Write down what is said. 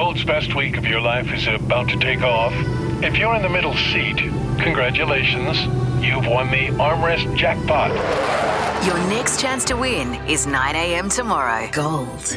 world's best week of your life is about to take off. If you're in the middle seat, congratulations. You've won the armrest jackpot. Your next chance to win is 9 a.m. tomorrow. Gold